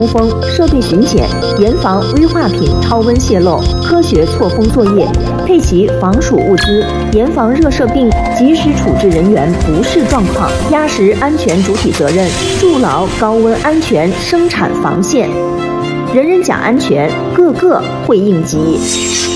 风设备巡检，严防危化品超温泄漏，科学错封作业，配齐防暑物资，严防热射病，及时处置人员不适状况，压实安全主体责任，筑牢高温安全生产防线。人人讲安全，个个会应急。